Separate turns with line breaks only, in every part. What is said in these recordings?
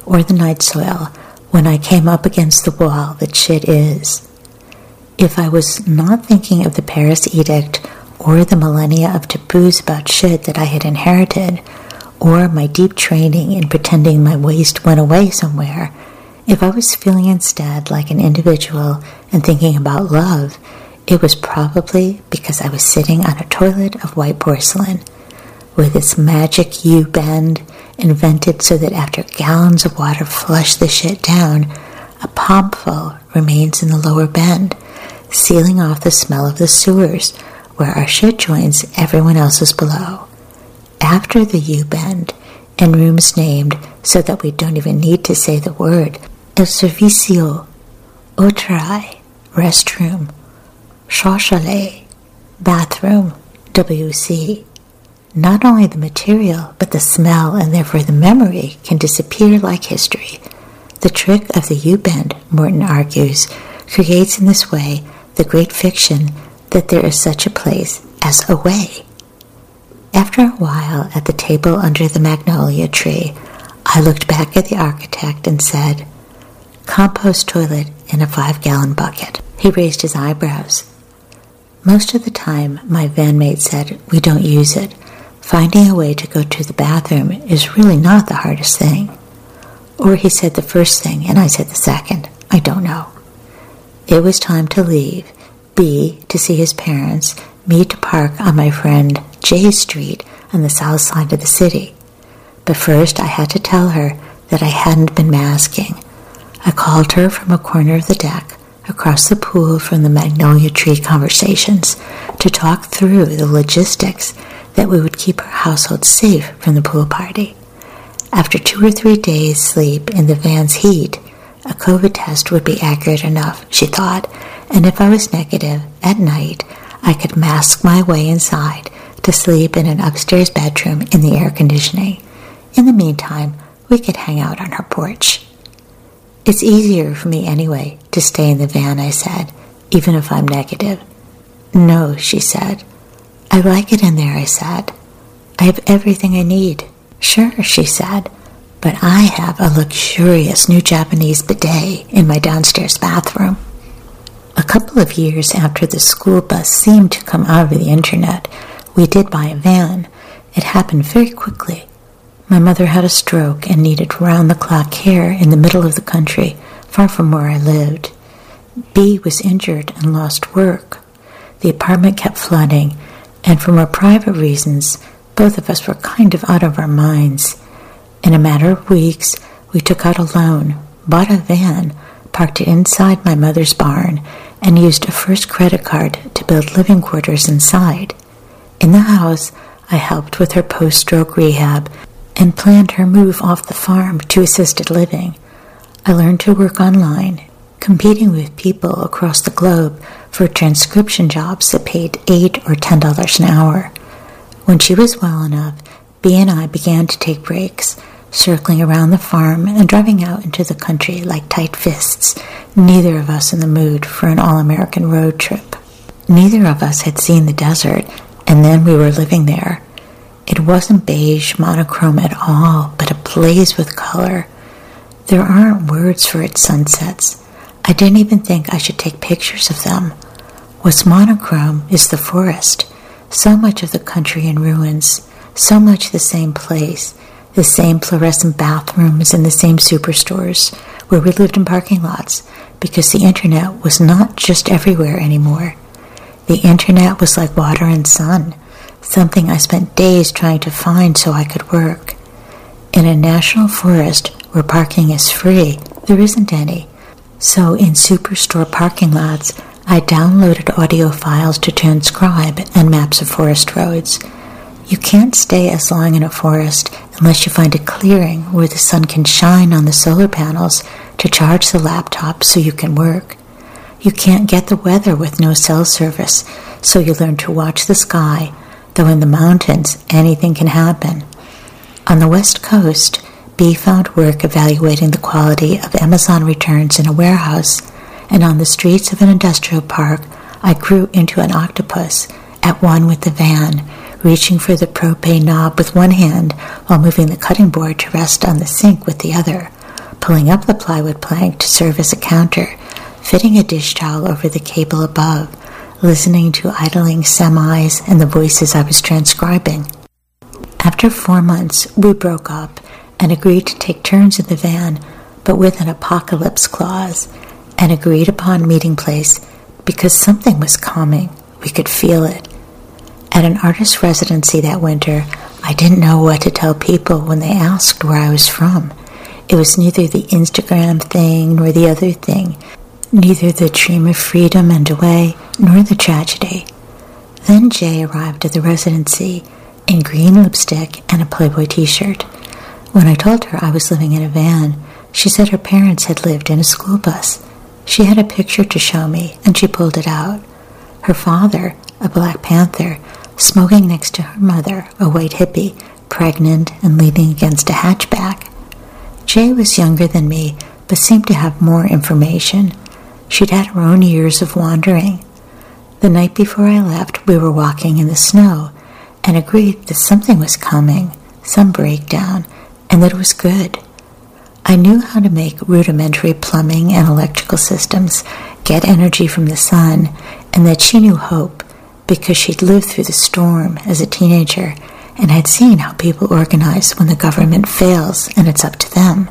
or the night soil when I came up against the wall that shit is. If I was not thinking of the Paris Edict or the millennia of taboos about shit that I had inherited, or my deep training in pretending my waste went away somewhere, if I was feeling instead like an individual and thinking about love, it was probably because I was sitting on a toilet of white porcelain, with its magic U-bend invented so that after gallons of water flush the shit down, a palmful remains in the lower bend, sealing off the smell of the sewers, where our shit joins everyone else's below. After the U-bend, in rooms named so that we don't even need to say the word, El Servicio, Otrai, Restroom, Chalet, Bathroom, WC. Not only the material, but the smell and therefore the memory can disappear like history. The trick of the U-bend, Morton argues, creates in this way the great fiction that there is such a place as a way. After a while, at the table under the magnolia tree, I looked back at the architect and said, "Compost toilet in a 5-gallon bucket." He raised his eyebrows. Most of the time, my vanmate said, "We don't use it. Finding a way to go to the bathroom is really not the hardest thing." Or he said the first thing and I said the second. I don't know. It was time to leave. B, to see his parents, me to park on my friend J Street on the south side of the city. But first I had to tell her that I hadn't been masking. I called her from a corner of the deck, across the pool from the magnolia tree conversations, to talk through the logistics that we would keep our household safe from the pool party. After 2 or 3 days' sleep in the van's heat, a COVID test would be accurate enough, she thought, and if I was negative, at night, I could mask my way inside to sleep in an upstairs bedroom in the air conditioning. In the meantime, we could hang out on her porch. "It's easier for me anyway to stay in the van," I said, "even if I'm negative." "No," she said. "I like it in there," I said. "I have everything I need." "Sure," she said, "but I have a luxurious new Japanese bidet in my downstairs bathroom." A couple of years after the school bus seemed to come out of the internet, we did buy a van. It happened very quickly. My mother had a stroke and needed round-the-clock care in the middle of the country, far from where I lived. B was injured and lost work. The apartment kept flooding, and for more private reasons, both of us were kind of out of our minds. In a matter of weeks, we took out a loan, bought a van, parked it inside my mother's barn, and used a first credit card to build living quarters inside. In the house, I helped with her post-stroke rehab and planned her move off the farm to assisted living. I learned to work online, competing with people across the globe for transcription jobs that paid $8 or $10 an hour. When she was well enough, B and I began to take breaks, circling around the farm and driving out into the country like tight fists, neither of us in the mood for an all-American road trip. Neither of us had seen the desert, and then we were living there. It wasn't beige monochrome at all, but ablaze with color. There aren't words for its sunsets. I didn't even think I should take pictures of them. What's monochrome is the forest. So much of the country in ruins, so much the same place, the same fluorescent bathrooms and the same superstores, where we lived in parking lots, because the internet was not just everywhere anymore. The internet was like water and sun, something I spent days trying to find so I could work. In a national forest where parking is free, there isn't any. So in superstore parking lots, I downloaded audio files to transcribe and maps of forest roads. You can't stay as long in a forest unless you find a clearing where the sun can shine on the solar panels to charge the laptop so you can work. You can't get the weather with no cell service, so you learn to watch the sky, though in the mountains anything can happen. On the West Coast, B found work evaluating the quality of Amazon returns in a warehouse, and on the streets of an industrial park, I grew into an octopus, at one with the van, reaching for the propane knob with one hand while moving the cutting board to rest on the sink with the other, pulling up the plywood plank to serve as a counter, fitting a dish towel over the cable above, listening to idling semis and the voices I was transcribing. After 4 months, we broke up and agreed to take turns in the van, but with an apocalypse clause, an agreed-upon meeting place because something was coming. We could feel it. At an artist residency that winter, I didn't know what to tell people when they asked where I was from. It was neither the Instagram thing nor the other thing, neither the dream of freedom and away nor the tragedy. Then Jay arrived at the residency in green lipstick and a Playboy t-shirt. When I told her I was living in a van, she said her parents had lived in a school bus. She had a picture to show me, and she pulled it out. Her father, a Black Panther, smoking next to her mother, a white hippie, pregnant and leaning against a hatchback. Jay was younger than me, but seemed to have more information. She'd had her own years of wandering. The night before I left, we were walking in the snow and agreed that something was coming, some breakdown, and that it was good. I knew how to make rudimentary plumbing and electrical systems, get energy from the sun, and that she knew hope because she'd lived through the storm as a teenager and had seen how people organize when the government fails and it's up to them.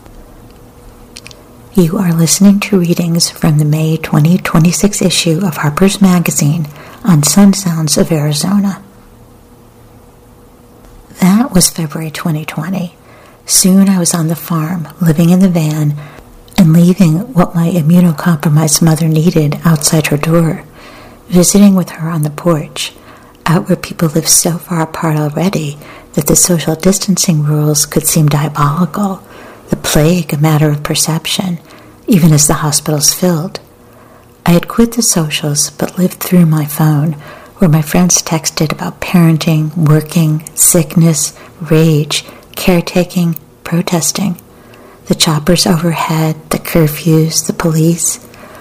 You are listening to readings from the May 2026 issue of Harper's Magazine on Sun Sounds of Arizona. That was February 2020. Soon I was on the farm, living in the van, and leaving what my immunocompromised mother needed outside her door, visiting with her on the porch, out where people live so far apart already that the social distancing rules could seem diabolical, the plague a matter of perception, even as the hospitals filled. I had quit the socials but lived through my phone, where my friends texted about parenting, working, sickness, rage, caretaking, protesting. The choppers overhead, the curfews, the police.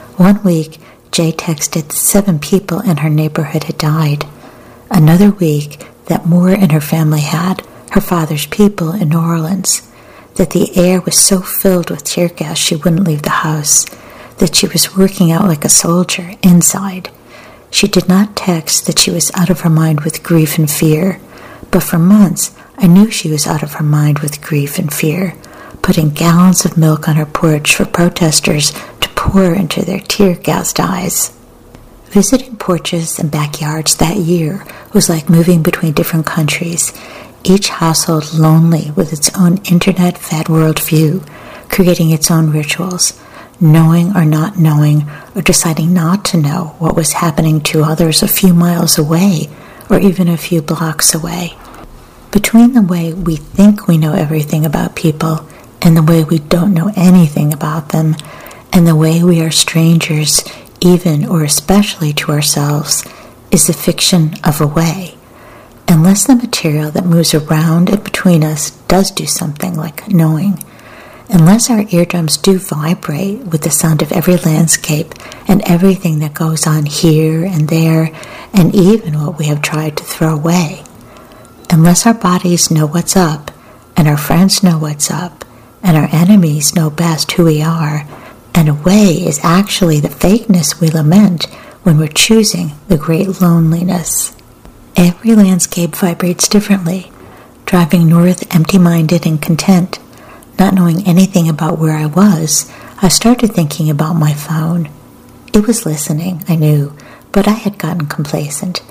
1 week, Jay texted that 7 people in her neighborhood had died. Another week, that more in her family had, her father's people in New Orleans. That the air was so filled with tear gas she wouldn't leave the house. That she was working out like a soldier inside. She did not text that she was out of her mind with grief and fear. But for months, I knew she was out of her mind with grief and fear, putting gallons of milk on her porch for protesters to pour into their tear-gassed eyes. Visiting porches and backyards that year was like moving between different countries, each household lonely with its own internet-fed worldview, creating its own rituals, knowing or not knowing or deciding not to know what was happening to others a few miles away or even a few blocks away. Between the way we think we know everything about people and the way we don't know anything about them, and the way we are strangers, even or especially to ourselves, is the fiction of a way. Unless the material that moves around and between us does do something like knowing, unless our eardrums do vibrate with the sound of every landscape and everything that goes on here and there, and even what we have tried to throw away, unless our bodies know what's up, and our friends know what's up, and our enemies know best who we are, and a way is actually the fakeness we lament when we're choosing the great loneliness. Every landscape vibrates differently. Driving north empty-minded and content, not knowing anything about where I was, I started thinking about my phone. It was listening, I knew, but I had gotten complacent.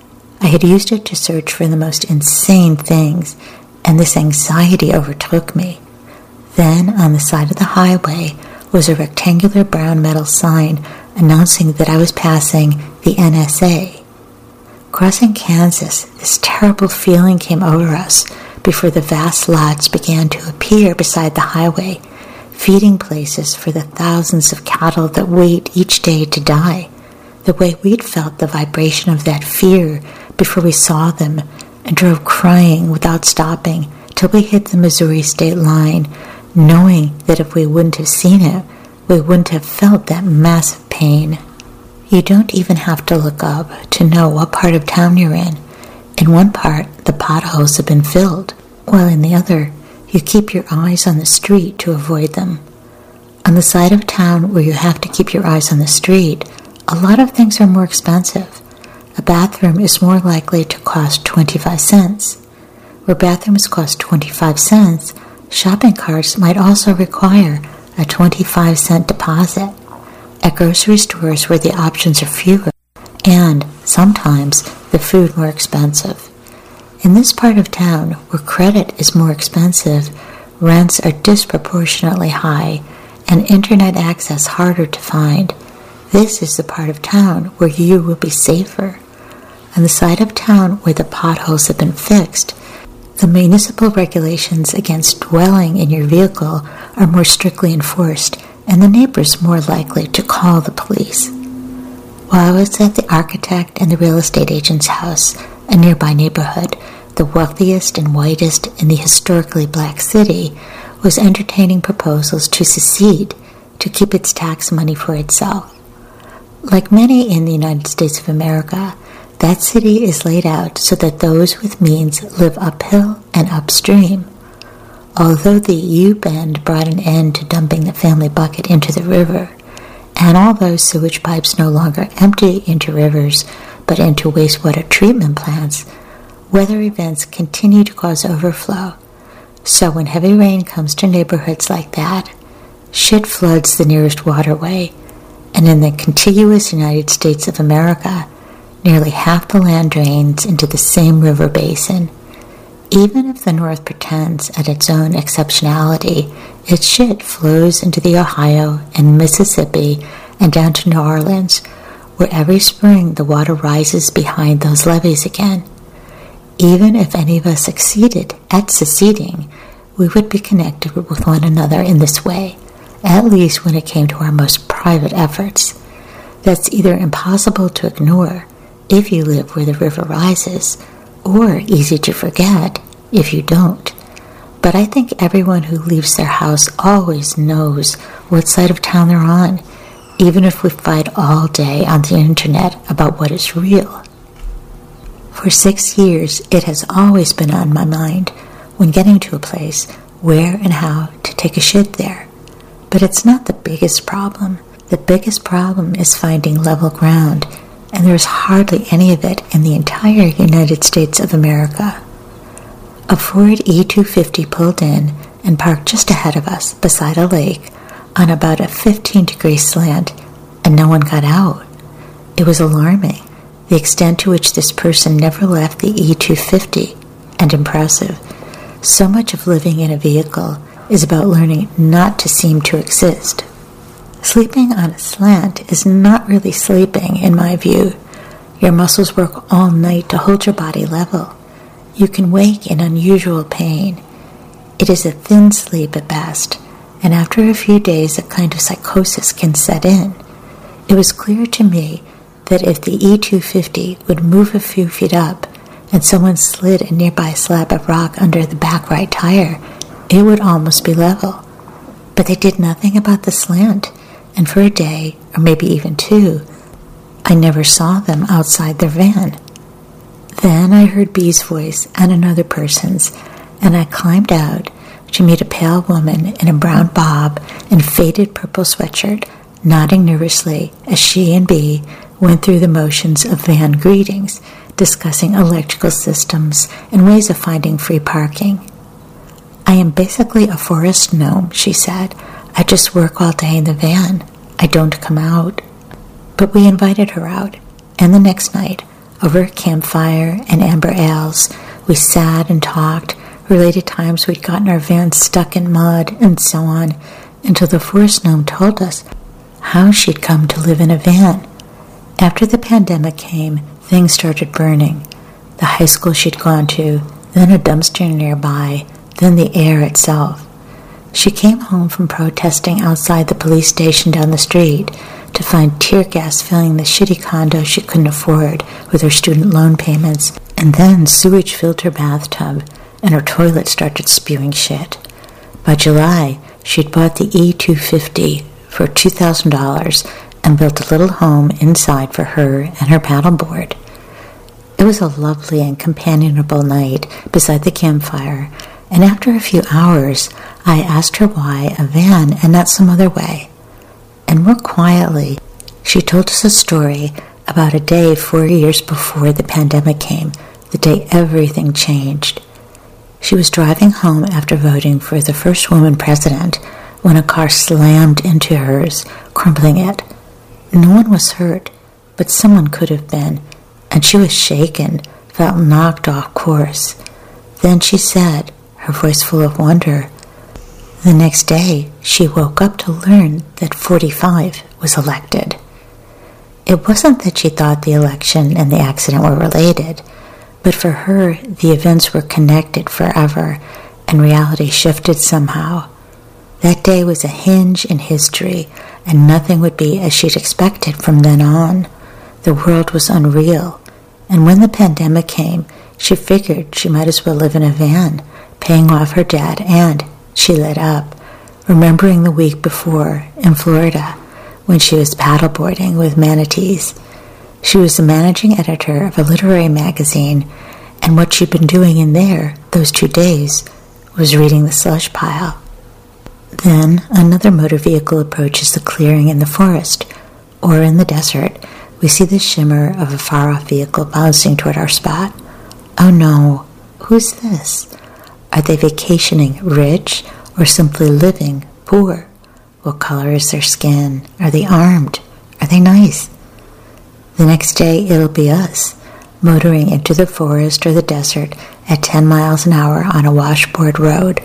I had used it to search for the most insane things, and this anxiety overtook me. Then, on the side of the highway, was a rectangular brown metal sign announcing that I was passing the NSA. Crossing Kansas, this terrible feeling came over us before the vast lots began to appear beside the highway, feeding places for the thousands of cattle that wait each day to die, the way we'd felt the vibration of that fear before we saw them and drove crying without stopping till we hit the Missouri state line, knowing that if we wouldn't have seen it, we wouldn't have felt that massive pain. You don't even have to look up to know what part of town you're in. In one part, the potholes have been filled, while in the other, you keep your eyes on the street to avoid them. On the side of town where you have to keep your eyes on the street, a lot of things are more expensive. A bathroom is more likely to cost 25 cents. Where bathrooms cost 25 cents, shopping carts might also require a 25-cent deposit. At grocery stores where the options are fewer, and sometimes the food more expensive. In this part of town where credit is more expensive, rents are disproportionately high, and internet access harder to find. This is the part of town where you will be safer. On the side of town where the potholes have been fixed, the municipal regulations against dwelling in your vehicle are more strictly enforced, and the neighbors more likely to call the police. While I was at the architect and the real estate agent's house, a nearby neighborhood, the wealthiest and whitest in the historically black city, was entertaining proposals to secede, to keep its tax money for itself. Like many in the United States of America, that city is laid out so that those with means live uphill and upstream. Although the U-bend brought an end to dumping the family bucket into the river, and although sewage pipes no longer empty into rivers but into wastewater treatment plants, weather events continue to cause overflow. So when heavy rain comes to neighborhoods like that, shit floods the nearest waterway, and in the contiguous United States of America, nearly half the land drains into the same river basin. Even if the North pretends at its own exceptionality, its shit flows into the Ohio and Mississippi and down to New Orleans, where every spring the water rises behind those levees again. Even if any of us succeeded at seceding, we would be connected with one another in this way, at least when it came to our most private efforts. That's either impossible to ignore if you live where the river rises, or easy to forget if you don't. But I think everyone who leaves their house always knows what side of town they're on, even if we fight all day on the internet about what is real. For 6 years, it has always been on my mind when getting to a place where and how to take a shit there. But it's not the biggest problem. The biggest problem is finding level ground, and there's hardly any of it in the entire United States of America. A Ford E250 pulled in and parked just ahead of us beside a lake on about a 15-degree slant, and no one got out. It was alarming, the extent to which this person never left the E250, and impressive. So much of living in a vehicle is about learning not to seem to exist. Sleeping on a slant is not really sleeping, in my view. Your muscles work all night to hold your body level. You can wake in unusual pain. It is a thin sleep at best, and after a few days a kind of psychosis can set in. It was clear to me that if the E250 would move a few feet up and someone slid a nearby slab of rock under the back right tire, it would almost be level. But they did nothing about the slant, and for a day, or maybe even 2, I never saw them outside their van. Then I heard B's voice and another person's, and I climbed out to meet a pale woman in a brown bob and faded purple sweatshirt, nodding nervously as she and B went through the motions of van greetings, discussing electrical systems and ways of finding free parking. "I am basically a forest gnome," she said. "I just work all day in the van. I don't come out." But we invited her out, and the next night, over a campfire and amber ales, we sat and talked, related times we'd gotten our van stuck in mud, and so on, until the forest gnome told us how she'd come to live in a van. After the pandemic came, things started burning. The high school she'd gone to, then a dumpster nearby, then the air itself. She came home from protesting outside the police station down the street to find tear gas filling the shitty condo she couldn't afford with her student loan payments, and then sewage filled her bathtub, and her toilet started spewing shit. By July, she'd bought the E250 for $2,000 and built a little home inside for her and her paddleboard. It was a lovely and companionable night beside the campfire, and after a few hours, I asked her why a van and not some other way. And more quietly, she told us a story about a day 4 years before the pandemic came, the day everything changed. She was driving home after voting for the first woman president when a car slammed into hers, crumpling it. No one was hurt, but someone could have been, and she was shaken, felt knocked off course. Then she said, her voice full of wonder, the next day she woke up to learn that 45 was elected. It wasn't that she thought the election and the accident were related, but for her the events were connected forever and reality shifted somehow. That day was a hinge in history, and nothing would be as she'd expected from then on. The world was unreal, and when the pandemic came, she figured she might as well live in a van, paying off her debt, and she lit up, remembering the week before in Florida when she was paddleboarding with manatees. She was the managing editor of a literary magazine, and what she'd been doing in there those 2 days was reading the slush pile. Then another motor vehicle approaches the clearing in the forest, or in the desert. We see the shimmer of a far-off vehicle bouncing toward our spot. Oh no, who's this? Are they vacationing rich or simply living poor? What color is their skin? Are they armed? Are they nice? The next day it'll be us, motoring into the forest or the desert at 10 miles an hour on a washboard road.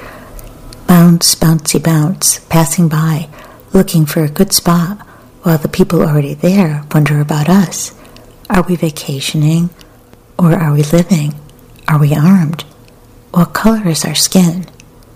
Bounce, bouncy bounce, passing by, looking for a good spot, while the people already there wonder about us. Are we vacationing? Or are we living? Are we armed? What color is our skin?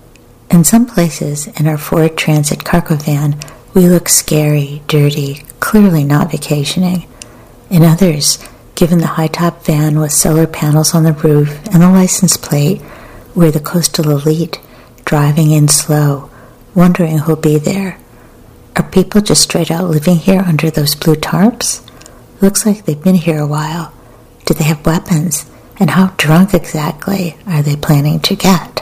In some places, in our Ford Transit cargo van, we look scary, dirty, clearly not vacationing. In others, given the high-top van with solar panels on the roof and the license plate, we're the coastal elite, driving in slow, wondering who'll be there. Are people just straight out living here under those blue tarps? Looks like they've been here a while. Do they have weapons? And how drunk exactly are they planning to get?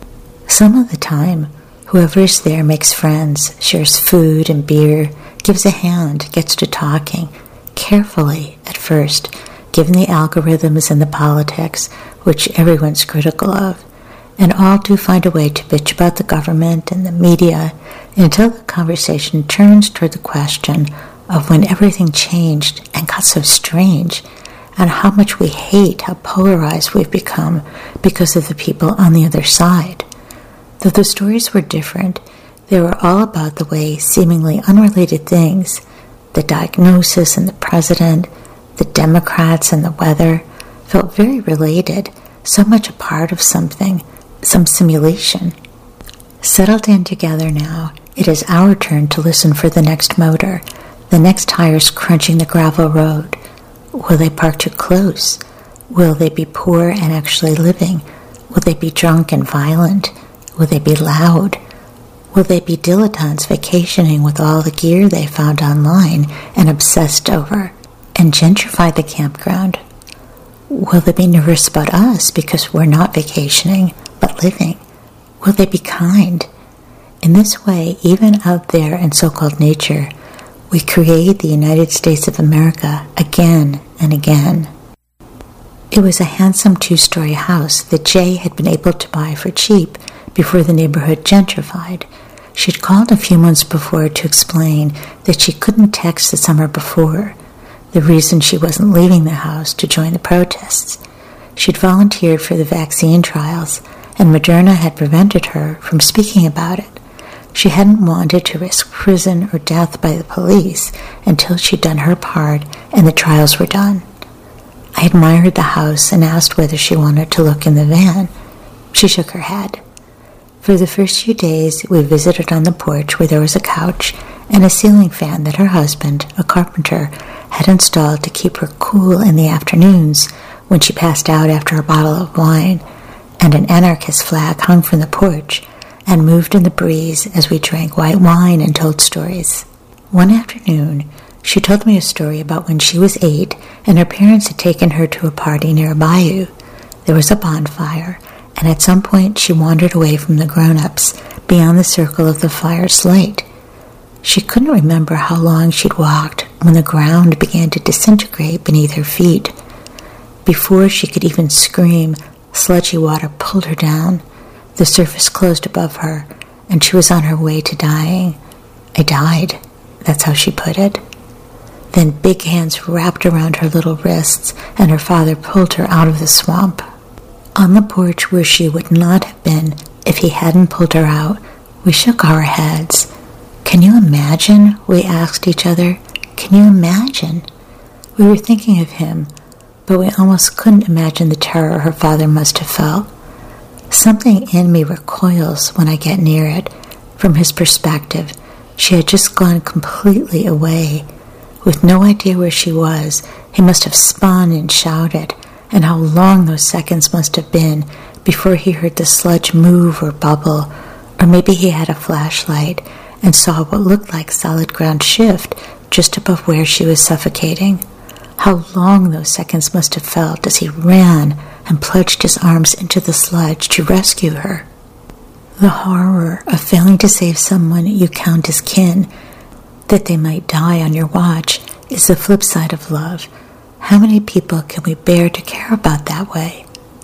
Some of the time, whoever is there makes friends, shares food and beer, gives a hand, gets to talking, carefully at first, given the algorithms and the politics, which everyone's critical of, and all do find a way to bitch about the government and the media until the conversation turns toward the question of when everything changed and got so strange, and how much we hate how polarized we've become because of the people on the other side. Though the stories were different, they were all about the way seemingly unrelated things, the diagnosis and the president, the Democrats and the weather, felt very related, so much a part of something, some simulation. Settled in together now, it is our turn to listen for the next motor, the next tires crunching the gravel road. Will they park too close? Will they be poor and actually living? Will they be drunk and violent? Will they be loud? Will they be dilettantes vacationing with all the gear they found online and obsessed over, and gentrify the campground? Will they be nervous about us because we're not vacationing, but living? Will they be kind? In this way, even out there in so-called nature, we create the United States of America again and again. It was a handsome 2-story house that Jay had been able to buy for cheap before the neighborhood gentrified. She'd called a few months before to explain that she couldn't text the summer before, the reason she wasn't leaving the house to join the protests. She'd volunteered for the vaccine trials, and Moderna had prevented her from speaking about it. She hadn't wanted to risk prison or death by the police until she'd done her part and the trials were done. I admired the house and asked whether she wanted to look in the van. She shook her head. For the first few days, we visited on the porch where there was a couch and a ceiling fan that her husband, a carpenter, had installed to keep her cool in the afternoons when she passed out after a bottle of wine, and an anarchist flag hung from the porch and moved in the breeze as we drank white wine and told stories. One afternoon, she told me a story about when she was 8 and her parents had taken her to a party near a bayou. There was a bonfire, and at some point she wandered away from the grown-ups, beyond the circle of the fire's light. She couldn't remember how long she'd walked when the ground began to disintegrate beneath her feet. Before she could even scream, sludgy water pulled her down. The surface closed above her, and she was on her way to dying. I died, that's how she put it. Then big hands wrapped around her little wrists, and her father pulled her out of the swamp. On the porch where she would not have been if he hadn't pulled her out, we shook our heads. Can you imagine? We asked each other. Can you imagine? We were thinking of him, but we almost couldn't imagine the terror her father must have felt. Something in me recoils when I get near it. From his perspective, she had just gone completely away. With no idea where she was, he must have spun and shouted, and how long those seconds must have been before he heard the sludge move or bubble, or maybe he had a flashlight and saw what looked like solid ground shift just above where she was suffocating. How long those seconds must have felt as he ran and plunged his arms into the sludge to rescue her. The horror of failing to save someone you count as kin, that they might die on your watch, is the flip side of love. How many people can we bear to care about that way?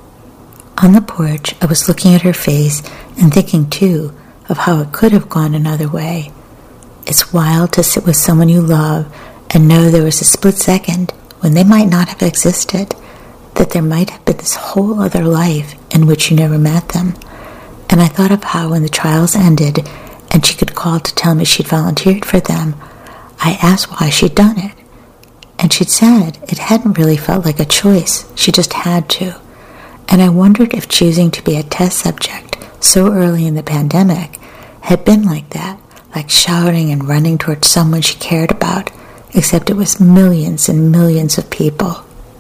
On the porch, I was looking at her face and thinking, too, of how it could have gone another way. It's wild to sit with someone you love and know there was a split second when they might not have existed, that there might have been this whole other life in which you never met them. And I thought of how when the trials ended and she could call to tell me she'd volunteered for them, I asked why she'd done it. And she'd said it hadn't really felt like a choice, she just had to. And I wondered if choosing to be a test subject so early in the pandemic had been like that, like shouting and running towards someone she cared about, except it was millions and millions of people.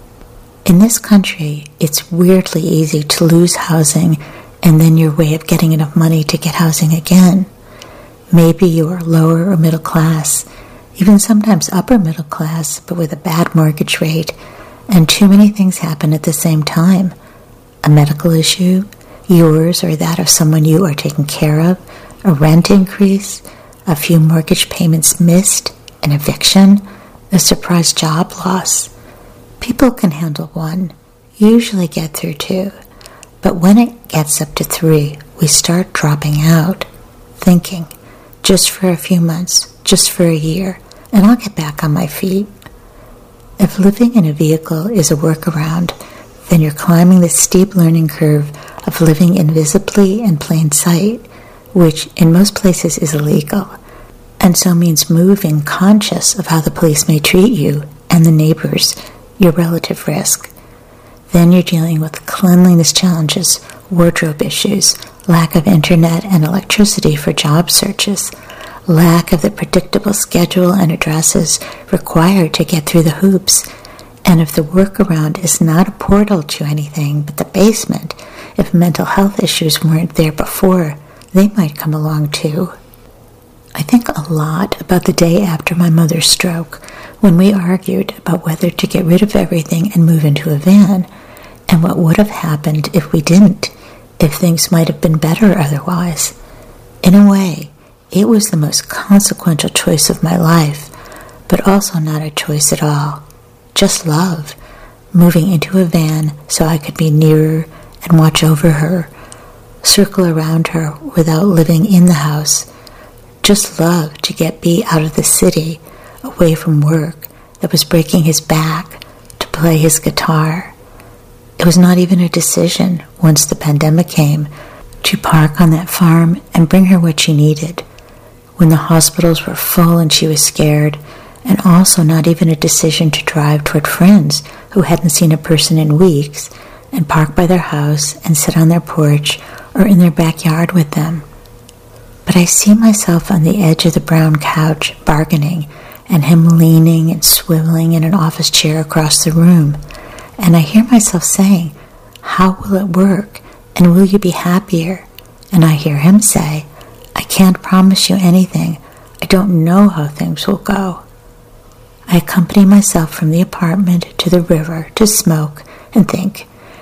In this country, it's weirdly easy to lose housing and then your way of getting enough money to get housing again. Maybe you are lower or middle class, even sometimes upper middle class, but with a bad mortgage rate, and too many things happen at the same time. A medical issue, yours or that of someone you are taking care of, a rent increase, a few mortgage payments missed, an eviction, a surprise job loss. People can handle one, usually get through two, but when it gets up to 3, we start dropping out, thinking, just for a few months, just for a year, and I'll get back on my feet. If living in a vehicle is a workaround, then you're climbing the steep learning curve of living invisibly in plain sight, which in most places is illegal, and so means moving conscious of how the police may treat you and the neighbors, your relative risk. Then you're dealing with cleanliness challenges, wardrobe issues, lack of internet and electricity for job searches, lack of the predictable schedule and addresses required to get through the hoops. And if the workaround is not a portal to anything but the basement, if mental health issues weren't there before, they might come along too. I think a lot about the day after my mother's stroke, when we argued about whether to get rid of everything and move into a van, and what would have happened if we didn't, if things might have been better otherwise. In a way, it was the most consequential choice of my life, but also not a choice at all. Just love, moving into a van so I could be nearer and watch over her, circle around her without living in the house. Just love to get B out of the city, away from work that was breaking his back, to play his guitar. It was not even a decision, once the pandemic came, to park on that farm and bring her what she needed, when the hospitals were full and she was scared, and also not even a decision to drive toward friends who hadn't seen a person in weeks and park by their house and sit on their porch or in their backyard with them. But I see myself on the edge of the brown couch bargaining, and him leaning and swiveling in an office chair across the room. And I hear myself saying, how will it work? And will you be happier? And I hear him say, I can't promise you anything. I don't know how things will go. I accompany myself from the apartment to the river to smoke and think,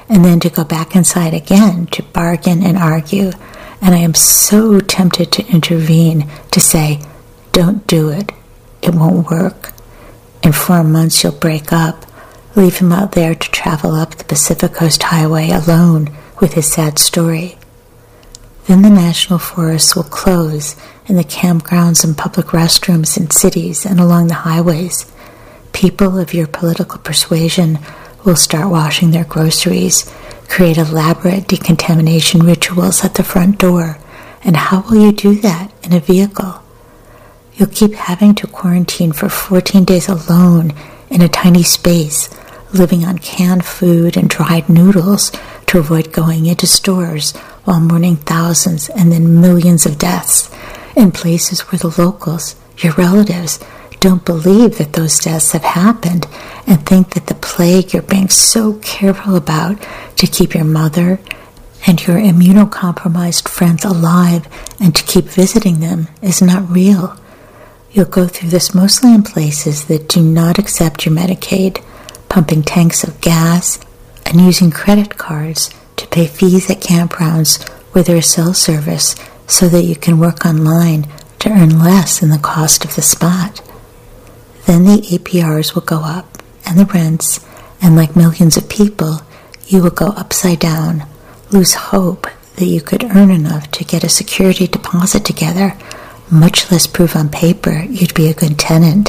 and then to go back inside again to bargain and argue. And I am so tempted to intervene, to say, don't do it. It won't work. In 4 months you'll break up, leave him out there to travel up the Pacific Coast Highway alone with his sad story. Then the national forests will close, and the campgrounds and public restrooms in cities and along the highways. People of your political persuasion will start washing their groceries, create elaborate decontamination rituals at the front door. And how will you do that in a vehicle? You'll keep having to quarantine for 14 days alone in a tiny space, living on canned food and dried noodles to avoid going into stores while mourning thousands and then millions of deaths in places where the locals, your relatives, don't believe that those deaths have happened and think that the plague you're being so careful about to keep your mother and your immunocompromised friends alive and to keep visiting them is not real. You'll go through this mostly in places that do not accept your Medicaid, pumping tanks of gas and using credit cards to pay fees at campgrounds where there is cell service so that you can work online to earn less than the cost of the spot. Then the APRs will go up, and the rents, and like millions of people, you will go upside down, lose hope that you could earn enough to get a security deposit together, much less prove on paper you'd be a good tenant.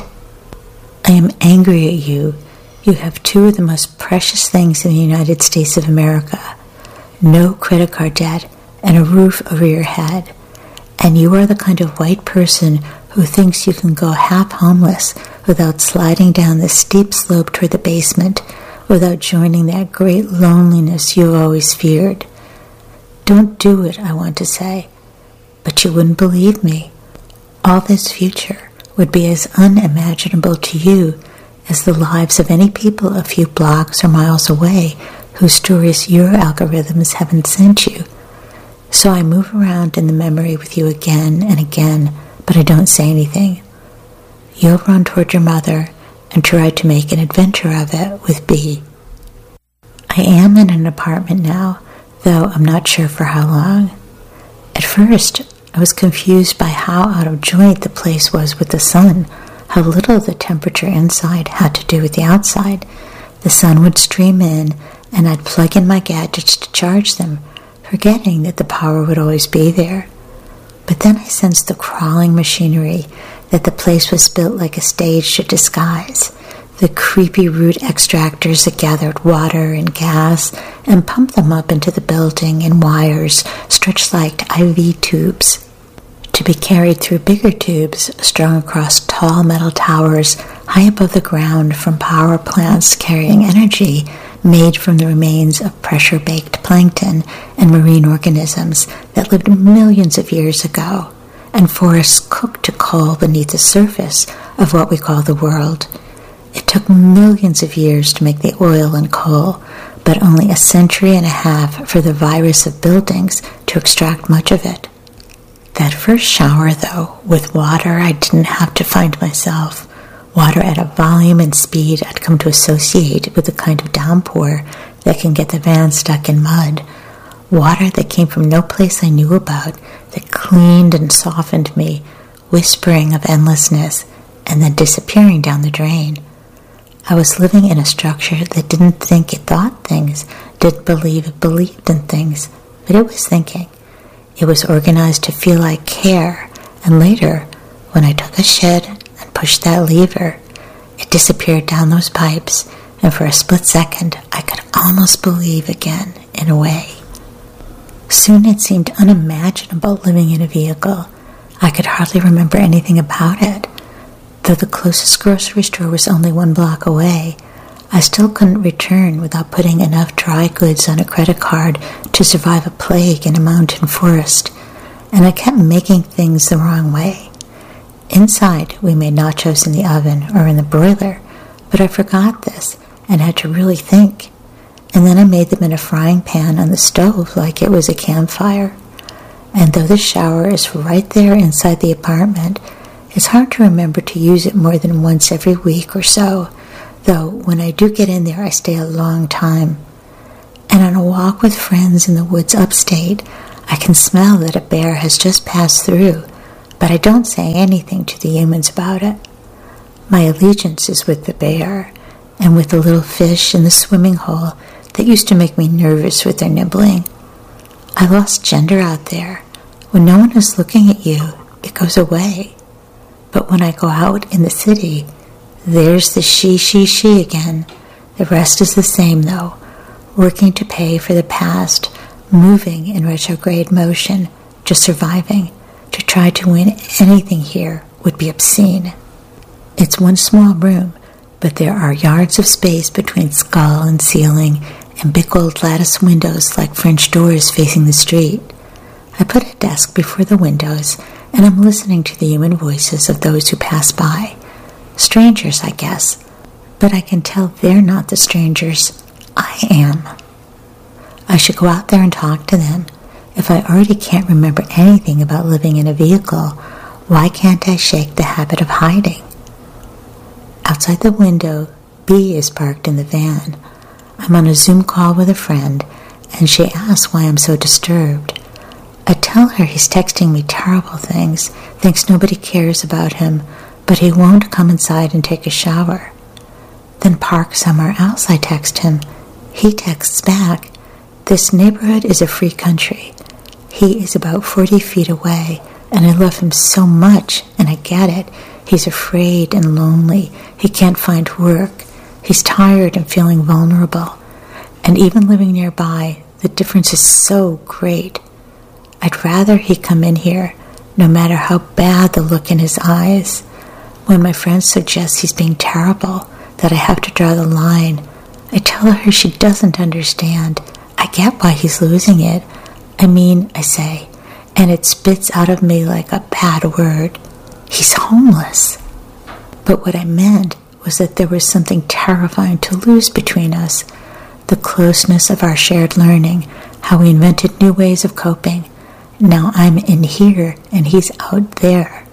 I am angry at you. You have two of the most precious things in the United States of America: no credit card debt and a roof over your head. And you are the kind of white person who thinks you can go half homeless without sliding down the steep slope toward the basement, without joining that great loneliness you've always feared. Don't do it, I want to say, but you wouldn't believe me. All this future would be as unimaginable to you as the lives of any people a few blocks or miles away whose stories your algorithms haven't sent you. So I move around in the memory with you again and again, but I don't say anything. You'll run toward your mother and try to make an adventure of it with B. I am in an apartment now, though I'm not sure for how long. At first, I was confused by how out of joint the place was with the sun, how little the temperature inside had to do with the outside. The sun would stream in, and I'd plug in my gadgets to charge them, forgetting that the power would always be there. But then I sensed the crawling machinery, that the place was built like a stage to disguise, the creepy root extractors that gathered water and gas and pumped them up into the building in wires stretched like IV tubes, to be carried through bigger tubes strung across tall metal towers high above the ground from power plants carrying energy made from the remains of pressure-baked plankton and marine organisms that lived millions of years ago, and forests cooked to coal beneath the surface of what we call the world. It took millions of years to make the oil and coal, but only a century and a half for the virus of buildings to extract much of it. That first shower, though, with water I didn't have to find myself, water at a volume and speed I'd come to associate with the kind of downpour that can get the van stuck in mud, water that came from no place I knew about, that cleaned and softened me, whispering of endlessness, and then disappearing down the drain. I was living in a structure that didn't think it thought things, didn't believe it believed in things, but it was thinking. It was organized to feel like care, and later, when I took a shit and pushed that lever, it disappeared down those pipes, and for a split second, I could almost believe again, in a way. Soon it seemed unimaginable living in a vehicle. I could hardly remember anything about it. Though the closest grocery store was only 1 block away, I still couldn't return without putting enough dry goods on a credit card to survive a plague in a mountain forest, and I kept making things the wrong way. Inside, we made nachos in the oven or in the broiler, but I forgot this and had to really think. And then I made them in a frying pan on the stove like it was a campfire. And though the shower is right there inside the apartment, it's hard to remember to use it more than once every week or so, though when I do get in there I stay a long time. and on a walk with friends in the woods upstate, I can smell that a bear has just passed through, but I don't say anything to the humans about it. My allegiance is with the bear, and with the little fish in the swimming hole that used to make me nervous with their nibbling. I lost gender out there. When no one is looking at you, it goes away. But when I go out in the city, there's the she again. The rest is the same, though, working to pay for the past, moving in retrograde motion, just surviving. To try to win anything here would be obscene. It's one small room, but there are yards of space between skull and ceiling, and big old lattice windows like French doors facing the street. I put a desk before the windows, and I'm listening to the human voices of those who pass by. Strangers, I guess, but I can tell they're not the strangers. I am. I should go out there and talk to them. If I already can't remember anything about living in a vehicle, why can't I shake the habit of hiding? Outside the window, B is parked in the van. I'm on a Zoom call with a friend, and she asks why I'm so disturbed. I tell her he's texting me terrible things, thinks nobody cares about him, but he won't come inside and take a shower. Then park somewhere else, I text him. He texts back, "This neighborhood is a free country." He is about 40 feet away, and I love him so much, and I get it. He's afraid and lonely. He can't find work. He's tired and feeling vulnerable. And even living nearby, the difference is so great. I'd rather he come in here, no matter how bad the look in his eyes. When my friend suggests he's being terrible, that I have to draw the line, I tell her she doesn't understand. I get why he's losing it. I say, and it spits out of me like a bad word. He's homeless. But what I meant was that there was something terrifying to lose between us. The closeness of our shared learning, how we invented new ways of coping. Now I'm in here and he's out there.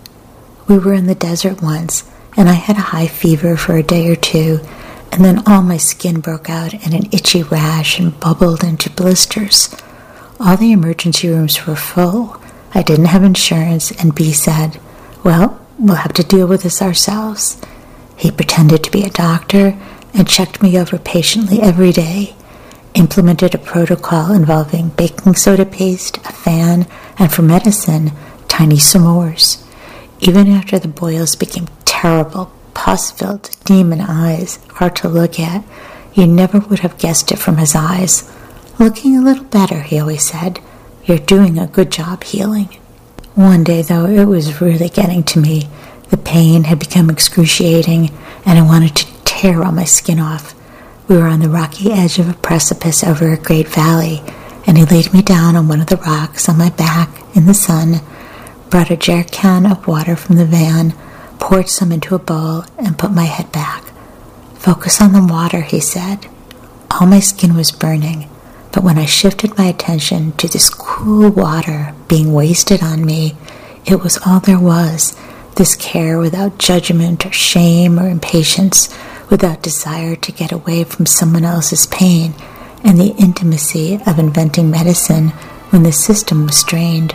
We were in the desert once, and I had a high fever for a day or two, and then all my skin broke out in an itchy rash and bubbled into blisters. All the emergency rooms were full. I didn't have insurance, and B said, "Well, we'll have to deal with this ourselves." He pretended to be a doctor and checked me over patiently every day, implemented a protocol involving baking soda paste, a fan, and for medicine, tiny s'mores. Even after the boils became terrible, pus-filled demon eyes, hard to look at, you never would have guessed it from his eyes. "Looking a little better," he always said. "You're doing a good job healing." One day, though, it was really getting to me. The pain had become excruciating, and I wanted to tear all my skin off. We were on the rocky edge of a precipice over a great valley, and he laid me down on one of the rocks on my back in the sun, brought a jerry can of water from the van, poured some into a bowl, and put my head back. "Focus on the water," he said. All my skin was burning, but when I shifted my attention to this cool water being wasted on me, it was all there was, this care without judgment or shame or impatience, without desire to get away from someone else's pain, and the intimacy of inventing medicine when the system was strained.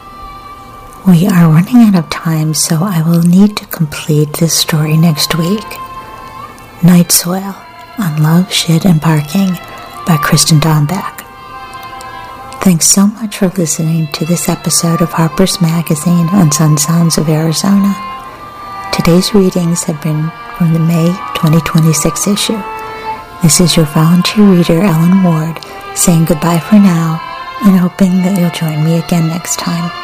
We are running out of time, so I will need to complete this story next week. Night Soil on Love, Shit, and Parking by Kristen Dombeck. Thanks so much for listening to this episode of Harper's Magazine on Sun Sounds of Arizona. Today's readings have been from the May 2026 issue. This is your volunteer reader, Ellen Ward, saying goodbye for now and hoping that you'll join me again next time.